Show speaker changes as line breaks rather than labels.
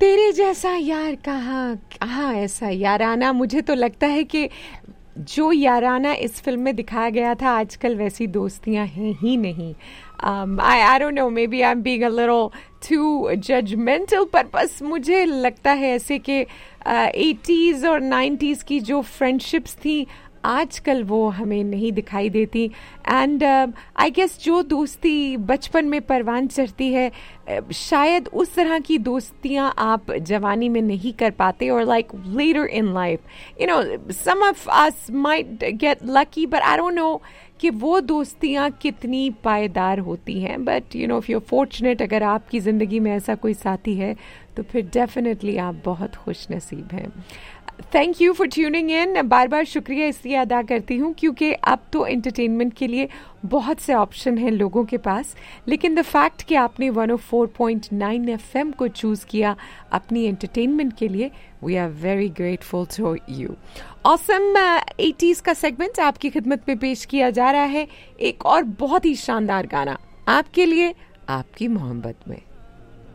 तेरे जैसा यार कहाँ कहाँ ऐसा याराना, मुझे तो लगता है कि जो याराना इस फिल्म में दिखाया गया था आजकल वैसी दोस्तियां हैं ही नहीं. I don't know, maybe I'm being a little too judgmental, पर बस मुझे लगता है ऐसे कि 80s और 90s की जो फ्रेंडशिप्स थी आजकल वो हमें नहीं दिखाई देती. एंड आई गेस जो दोस्ती बचपन में परवान चढ़ती है, शायद उस तरह की दोस्तियां आप जवानी में नहीं कर पाते, और like later in life, you know, some of us might get lucky, but I don't know कि वो दोस्तियां कितनी पायदार होती हैं. But you know, if you are fortunate, अगर आपकी ज़िंदगी में ऐसा कोई साथी है तो फिर डेफिनेटली आप बहुत खुश नसीब हैं. Thank you for tuning in. बार बार शुक्रिया इसलिए अदा करती हूँ क्योंकि अब तो एंटरटेनमेंट के लिए बहुत से ऑप्शन हैं लोगों के पास, लेकिन द फैक्ट कि आपने 104.9 FM को चूज़ किया अपनी एंटरटेनमेंट के लिए, we are very grateful to you. Awesome 80s का सेगमेंट आपकी खिदमत में पेश किया जा रहा है. एक और बहुत ही शानदार गाना आपके लिए, आपकी मोहब्बत में.